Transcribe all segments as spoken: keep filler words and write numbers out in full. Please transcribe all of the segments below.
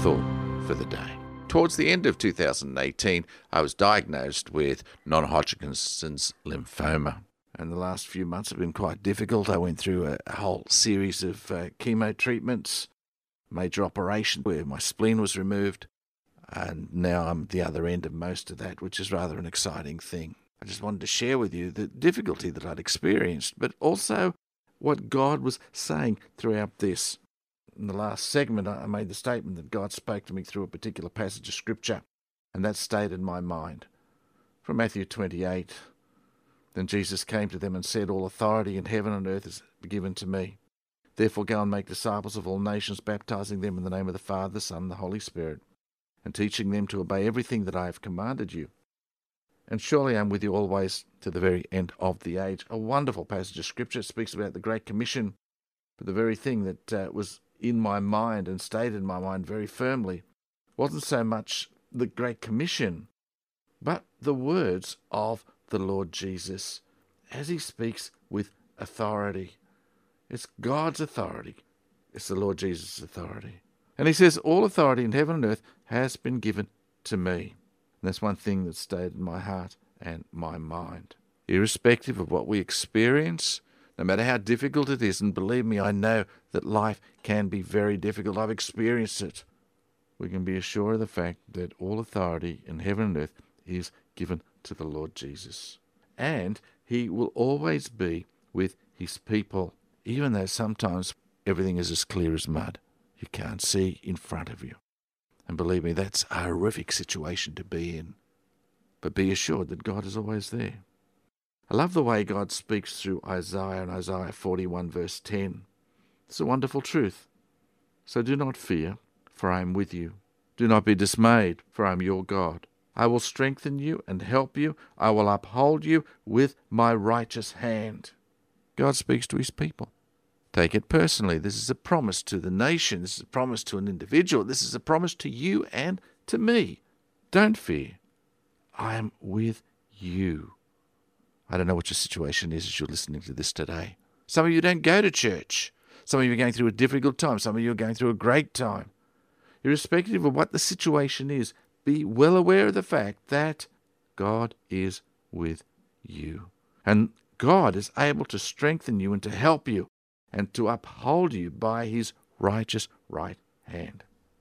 thought for the day. Towards the end of two thousand eighteen, I was diagnosed with non-Hodgkin's lymphoma. And the last few months have been quite difficult. I went through a, a whole series of uh, chemo treatments, major operation where my spleen was removed, and now I'm at the other end of most of that, which is rather an exciting thing. I just wanted to share with you the difficulty that I'd experienced, but also what God was saying throughout this. In the last segment, I made the statement that God spoke to me through a particular passage of Scripture, and that stayed in my mind. From Matthew twenty-eight, then Jesus came to them and said, "All authority in heaven and earth is given to me. Therefore go and make disciples of all nations, baptizing them in the name of the Father, the Son, and the Holy Spirit, and teaching them to obey everything that I have commanded you. And surely I am with you always to the very end of the age." A wonderful passage of Scripture. It speaks about the Great Commission, but the very thing that uh, was in my mind and stayed in my mind very firmly wasn't so much the Great Commission, but the words of the Lord Jesus as he speaks with authority. It's God's authority. It's the Lord Jesus' authority. And he says, "All authority in heaven and earth has been given to me." And that's one thing that stayed in my heart and my mind. Irrespective of what we experience, no matter how difficult it is, and believe me, I know that life can be very difficult. I've experienced it. We can be assured of the fact that all authority in heaven and earth is given to the Lord Jesus. And he will always be with his people, even though sometimes everything is as clear as mud. You can't see in front of you. And believe me, that's a horrific situation to be in. But be assured that God is always there. I love the way God speaks through Isaiah and Isaiah forty-one verse ten. It's a wonderful truth. "So do not fear, for I am with you. Do not be dismayed, for I am your God. I will strengthen you and help you. I will uphold you with my righteous hand." God speaks to his people. Take it personally. This is a promise to the nation. This is a promise to an individual. This is a promise to you and to me. Don't fear. I am with you. I don't know what your situation is as you're listening to this today. Some of you don't go to church. Some of you are going through a difficult time. Some of you are going through a great time. Irrespective of what the situation is, be well aware of the fact that God is with you. And God is able to strengthen you and to help you and to uphold you by his righteous right hand.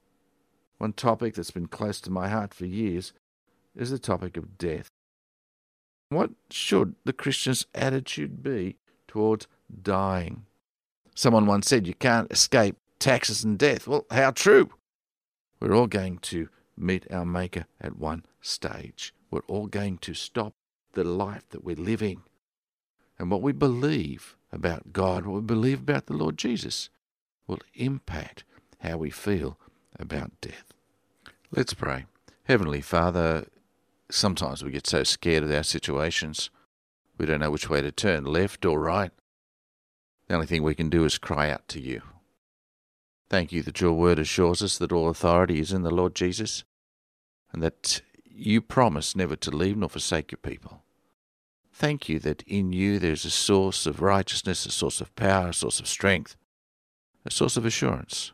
One topic that's been close to my heart for years is the topic of death. What should the Christian's attitude be towards dying? Someone once said you can't escape taxes and death. Well, how true? We're all going to meet our Maker at one stage. We're all going to stop the life that we're living. And what we believe about God, what we believe about the Lord Jesus, will impact how we feel about death. Let's pray. Heavenly Father, sometimes we get so scared of our situations, we don't know which way to turn, left or right. The only thing we can do is cry out to you. Thank you that your word assures us that all authority is in the Lord Jesus, and that you promise never to leave nor forsake your people. Thank you that in you there's a source of righteousness, a source of power, a source of strength, a source of assurance.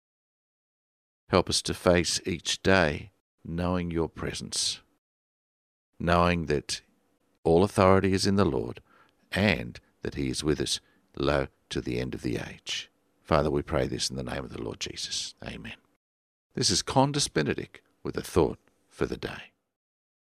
Help us to face each day knowing your presence, knowing that all authority is in the Lord and that he is with us, lo, to the end of the age. Father, we pray this in the name of the Lord Jesus. Amen. This is Condis Benedict with a thought for the day.